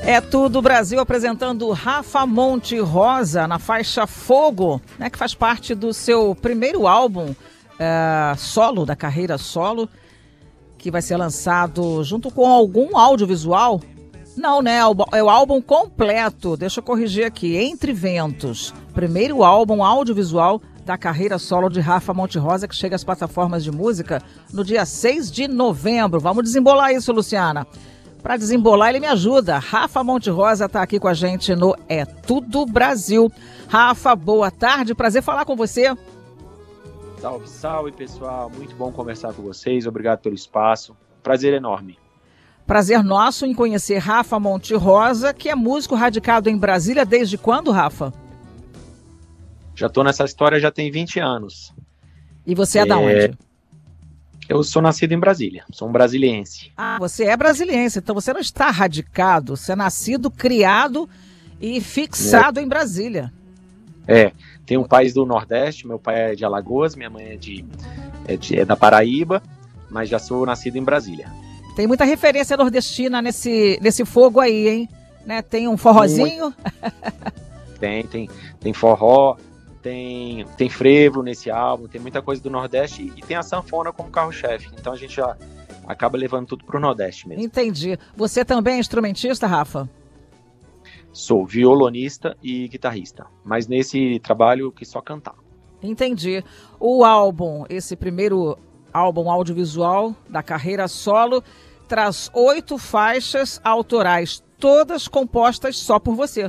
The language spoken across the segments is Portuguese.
É Tudo Brasil apresentando Rafa Monte Rosa na faixa Fogo, né, que faz parte do seu primeiro álbum solo, da carreira solo, que vai ser lançado junto com algum audiovisual. Não, né? É o álbum completo. Deixa eu corrigir aqui. Entre Ventos. Primeiro álbum audiovisual da carreira solo de Rafa Monte Rosa, que chega às plataformas de música no dia 6 de novembro. Vamos desembolar isso, Luciana. Para desembolar, ele me ajuda. Rafa Monte Rosa está aqui com a gente no É Tudo Brasil. Rafa, boa tarde. Prazer falar com você. Salve, salve, pessoal. Muito bom conversar com vocês. Obrigado pelo espaço. Prazer enorme. Prazer nosso em conhecer Rafa Monte Rosa, que é músico radicado em Brasília desde quando, Rafa? Já estou nessa história já tem 20 anos. E você é da onde? Eu sou nascido em Brasília, sou um brasiliense. Ah, você é brasiliense, então você não está radicado, você é nascido, criado e fixado em Brasília. Tenho um pai do Nordeste, meu pai é de Alagoas, minha mãe é da Paraíba, mas já sou nascido em Brasília. Tem muita referência nordestina nesse fogo aí, hein? Né? Tem um forrozinho? Tem forró, tem frevo nesse álbum, tem muita coisa do Nordeste e tem a sanfona como carro-chefe. Então a gente já acaba levando tudo pro Nordeste mesmo. Entendi. Você também é instrumentista, Rafa? Sou violonista e guitarrista, mas nesse trabalho eu quis só cantar. Entendi. O álbum, esse primeiro álbum audiovisual da carreira solo, traz 8 faixas autorais, todas compostas só por você.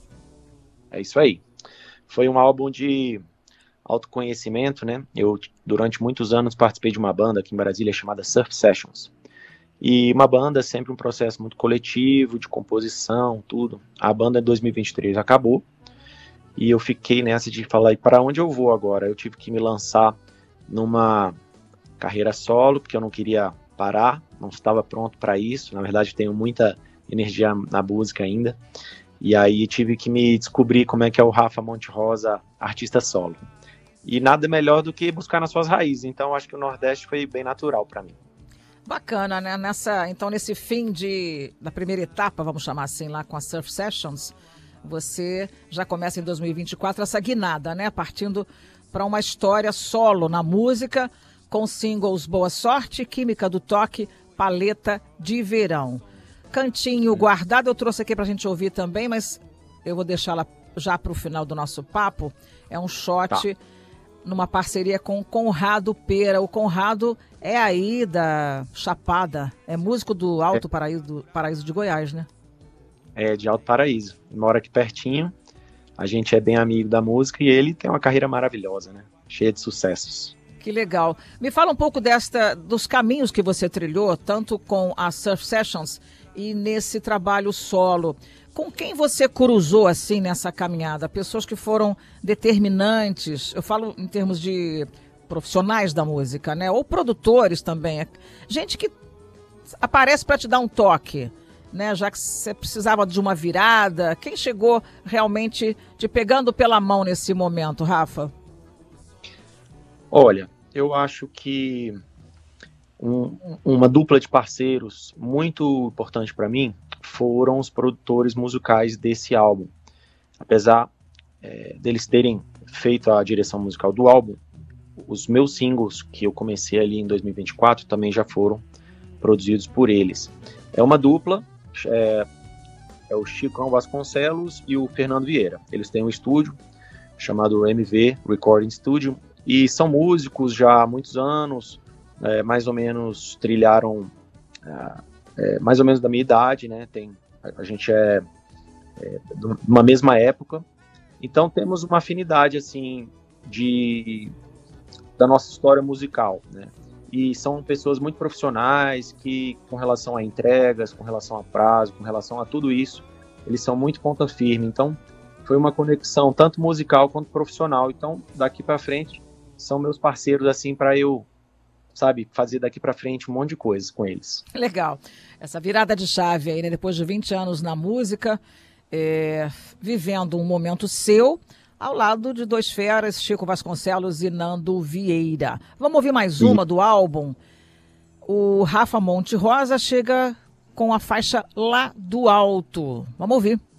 É isso aí. Foi um álbum de autoconhecimento, né? Eu, durante muitos anos, participei de uma banda aqui em Brasília chamada Surf Sessions. E uma banda é sempre um processo muito coletivo, de composição, tudo. A banda em 2023 acabou. E eu fiquei nessa de falar, e para onde eu vou agora? Eu tive que me lançar numa carreira solo, porque eu não queria parar, não estava pronto para isso. Na verdade, tenho muita energia na música ainda. E aí tive que me descobrir como é que é o Rafa Monte Rosa, artista solo. E nada melhor do que buscar nas suas raízes. Então, acho que o Nordeste foi bem natural para mim. Bacana, né? Então, nesse fim da primeira etapa, vamos chamar assim, lá com a Surf Sessions, você já começa em 2024 essa guinada, né? Partindo para uma história solo na música, com singles Boa Sorte, Química do Toque, Paleta de Verão. Cantinho Guardado, eu trouxe aqui pra gente ouvir também, mas eu vou deixá-la já pro final do nosso papo. É um shot numa parceria com o Conrado Pera. O Conrado é aí da Chapada, é músico do Alto Paraíso de Goiás, né? É, de Alto Paraíso. Mora aqui pertinho, a gente é bem amigo da música e ele tem uma carreira maravilhosa, né? Cheia de sucessos. Que legal. Me fala um pouco dos caminhos que você trilhou, tanto com a Surf Sessions e nesse trabalho solo. Com quem você cruzou assim nessa caminhada? Pessoas que foram determinantes, eu falo em termos de profissionais da música, né? Ou produtores também. Gente que aparece para te dar um toque, né? Já que você precisava de uma virada. Quem chegou realmente te pegando pela mão nesse momento, Rafa? Olha, eu acho que uma dupla de parceiros muito importante para mim foram os produtores musicais desse álbum. Apesar deles terem feito a direção musical do álbum, os meus singles que eu comecei ali em 2024 também já foram produzidos por eles. É uma dupla, é o Chicão Vasconcelos e o Fernando Vieira. Eles têm um estúdio chamado MV Recording Studio e são músicos já há muitos anos, mais ou menos trilharam mais ou menos da minha idade, né? A gente é de uma mesma época, então temos uma afinidade assim da nossa história musical, né? E são pessoas muito profissionais que, com relação a entregas, com relação a prazo, com relação a tudo isso, eles são muito ponta firme. Então foi uma conexão tanto musical quanto profissional. Então daqui para frente são meus parceiros assim para eu fazer daqui para frente um monte de coisas com eles. Legal. Essa virada de chave aí, né? Depois de 20 anos na música, vivendo um momento seu, ao lado de 2 feras, Chico Vasconcelos e Nando Vieira. Vamos ouvir mais uma do álbum. O Rafa Monte Rosa chega com a faixa Lá do Alto. Vamos ouvir.